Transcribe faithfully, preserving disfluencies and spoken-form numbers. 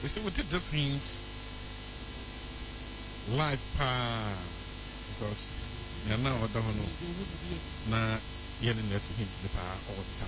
We say what this means life pa because you're now the hono na yen net hints the power all the time.